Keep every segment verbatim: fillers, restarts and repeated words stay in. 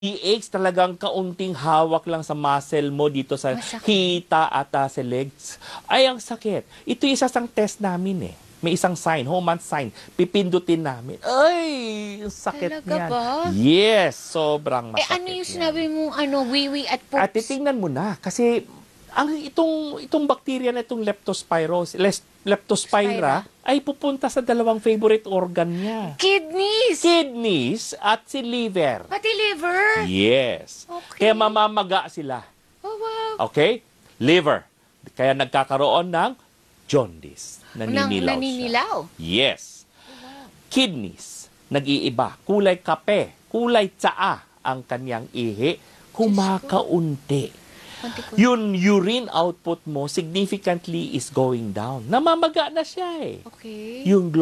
aches talagang kaunting hawak lang sa muscle mo dito sa Masakit. hita at uh, sa legs. Ay, ang sakit. Ito yung isa sang test namin eh. May isang sign, Hohmann sign. Pipindutin namin. Ay, ang sakit Talaga niyan. ba? Yes, sobrang Eh masakit ano yung yan. sinabi mo, ano, wiwi at poops? At titingnan mo na kasi ang itong itong bacteria na itong leptospirosis, les- leptospira ay pupunta sa dalawang favorite organ niya. Kidneys! Kidneys at si liver. Pati liver! Yes. Okay. Kaya mamamaga sila. Oh, wow. Okay? Liver. Kaya nagkakaroon ng jaundice. Naninilaw, Nang, naninilaw. siya. Yes. Kidneys. Nag-iiba. Kulay kape. Kulay tsaa ang kanyang ihi. Kumakaunti. Konti-konti. Yung urine output mo significantly is going down. Namamaga na siya eh. Okay. Yung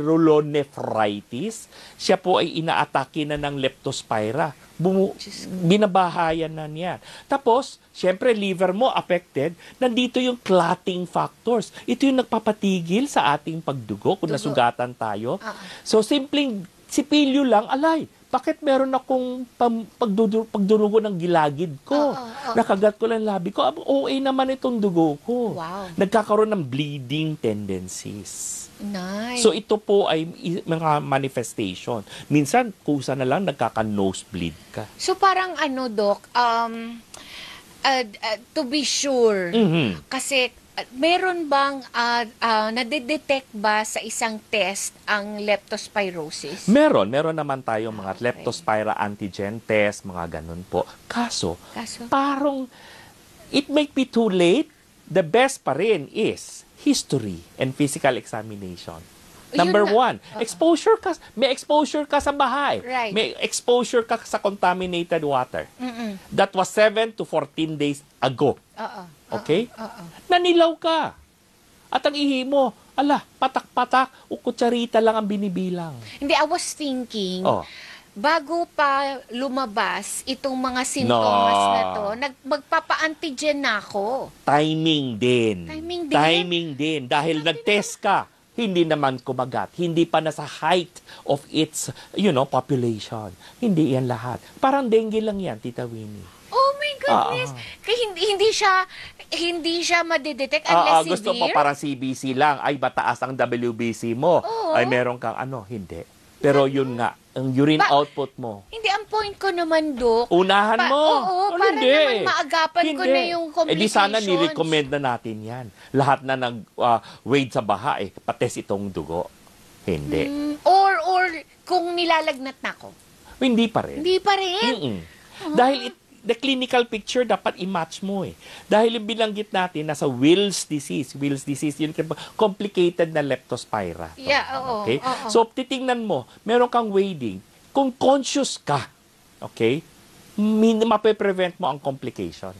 glomerulonephritis, siya po ay inaatake na ng leptospira. Bumu- binabahayan na niya. Tapos, syempre, liver mo affected. Nandito yung clotting factors. Ito yung nagpapatigil sa ating pagdugo kung Dugo. nasugatan tayo. Ah. So, simpleng sipilyo lang, alay, bakit meron akong pam- pagdudu- pagdurugo ng gilagid ko? Oo, oo. Nakagat ko lang labi ko. Aba, O A naman itong dugo ko. Wow. Nagkakaroon ng bleeding tendencies. Nice. So ito po ay i- mga manifestation. Minsan, kusa na lang nagkaka-nosebleed ka. So parang ano, Doc, um, uh, uh, to be sure, Mhm. kasi uh, meron bang uh, uh, nadedetect ba sa isang test ang leptospirosis? Meron, meron naman tayong mga Okay. leptospira antigen test, mga ganun po. Kaso, Kaso? parang it might be too late. The best pa rin is history and physical examination. Yun Number na. one, exposure ka, may exposure ka sa bahay. Right. May exposure ka sa contaminated water. Mm-mm. That was seven to fourteen days ago. Oo. Okay? Oo. Nanilaw ka. At ang ihi mo, ala, patak-patak, o kutsarita lang ang binibilang. Hindi, I was thinking, Oh. bago pa lumabas itong mga sintomas No. na to, nag, magpapa-antigen na ako. Timing din. Timing din? Timing din. Dahil nag-test ka, hindi naman kumagat. Hindi pa nasa height of its, you know, population. Hindi yan lahat. Parang dengue lang yan, Tita Winnie. Oh my goodness. Ah. Kaya hindi, hindi siya hindi siya madedetect Ah, ah, unless gusto mo severe. parang C B C lang, ay mataas ang W B C mo. Oo. Ay meron kang ano, hindi. Pero yun nga, ang urine Ba- output mo. Hindi, ang point ko naman, Dok, Unahan Pa- mo. oo, Oh, para hindi. naman maagapan ko Hindi. na yung Eh di sana complications. ni-recommend na natin yan. Lahat na nag-wade sa baha, eh, pates itong dugo. Hindi. Mm, or, or, kung nilalagnat na ako. Hindi pa rin. Hindi pa rin. Mm-mm. Dahil it, the clinical picture dapat i-match mo eh. Dahil yung bilanggit natin nasa Wills disease. Wills disease, yun complicated na leptospira. Yeah, oo, Okay? oo. So, titingnan mo, meron kang wading. Kung conscious ka, okay, min- mape-prevent mo ang complication.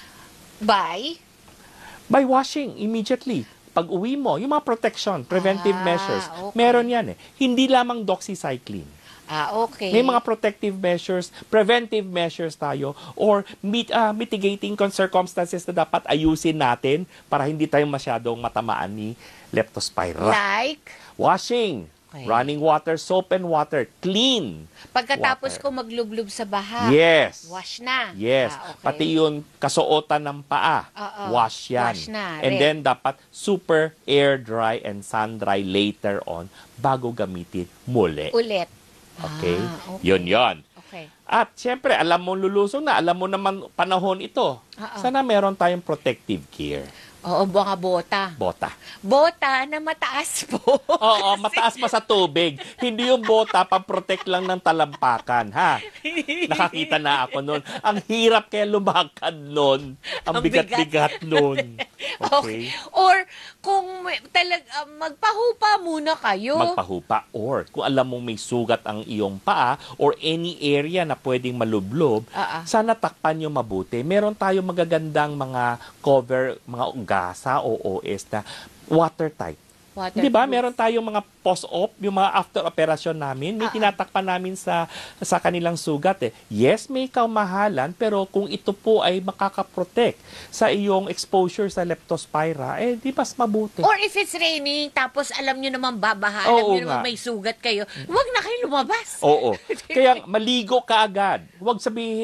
By? By washing immediately. Pag uwi mo, yung mga protection, preventive Ah, measures, okay. meron yan eh. Hindi lamang doxycycline. Ah, okay. May mga protective measures, preventive measures tayo, or mit, ah, mitigating con- circumstances na dapat ayusin natin para hindi tayo masyadong matamaan ni leptospira. Like, Washing, Okay. running water, soap and water, clean. pagkatapos Water. ko maglublob sa baha, Yes. wash na. Yes. Ah, okay. Pati yung kasuotan ng paa, Oo. wash yan. Wash na, And rin. then dapat super air dry and sun dry later on bago gamitin muli. Ulit. Okay? Ah, okay. Yun yon. Okay. At syempre, alam mo lulusong na, alam mo naman panahon ito. Oo. Sana meron tayong protective gear. Oo, mga bota. Bota. Bota na mataas po. Oo, mataas pa sa tubig. Hindi yung bota, pang-protect lang ng talampakan, ha? Nakakita na ako noon. Ang hirap kaya lumakad noon. Ang Ang bigat-bigat noon. Okay. Okay? Or kung may- talag ah, magpahupa muna kayo. Magpahupa. Or kung alam mong may sugat ang iyong paa or any area na pwedeng malublob, Ah, ah. sana takpan nyo mabuti. Meron tayo magagandang mga cover, mga ugasa o O S na watertight. Waterproof. Di ba? Meron tayong mga post-op, yung mga after operation namin, may Ah, ah. tinatakpan namin sa sa kanilang sugat eh. Yes, may kamahalan, pero kung ito po ay makakaprotect sa iyong exposure sa Leptospira, eh di mas mabuti. Or if it's raining, tapos alam nyo naman babaha, alam Oo nyo naman nga. may sugat kayo, huwag na kayo lumabas. Oo. Kaya maligo ka agad. Huwag sabihin